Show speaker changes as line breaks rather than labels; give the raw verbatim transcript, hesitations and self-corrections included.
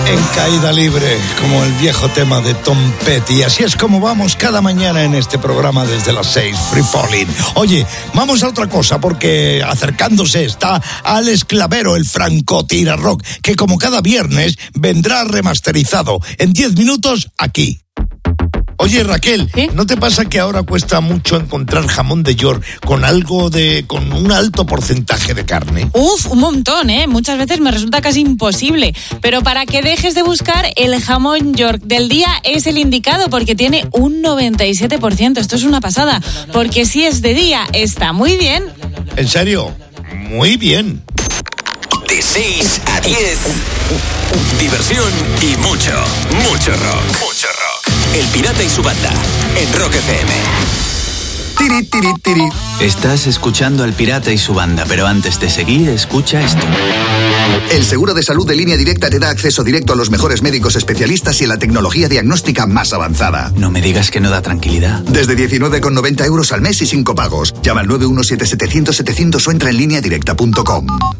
En caída libre, como el viejo tema de Tom Petty. Así es como vamos cada mañana en este programa desde las seis, Free Falling. Oye, vamos a otra cosa, porque acercándose está Alex Clavero, el franco tira rock, que como cada viernes vendrá remasterizado en diez minutos aquí. Oye, Raquel,
¿Sí?
¿no te pasa que ahora cuesta mucho encontrar jamón de York con algo de, con un alto porcentaje de carne?
Uf, un montón, ¿eh? Muchas veces me resulta casi imposible. Pero para que dejes de buscar, el jamón York del día es el indicado porque tiene un noventa y siete por ciento. Esto es una pasada, porque si es de día está muy bien.
¿En serio? Muy bien.
De seis a diez, diversión y mucho, mucho rock. Mucho rock. El Pirata y su banda, en Rock F M.
Tiri, tiri, tiri.
Estás escuchando al Pirata y su banda, pero antes de seguir, escucha esto.
El seguro de salud de Línea Directa te da acceso directo a los mejores médicos especialistas y a la tecnología diagnóstica más avanzada.
No me digas que no da tranquilidad.
Desde diecinueve con noventa euros al mes y sin copagos. Llama al nueve uno siete siete cero cero setecientos o entra en línea directa punto com.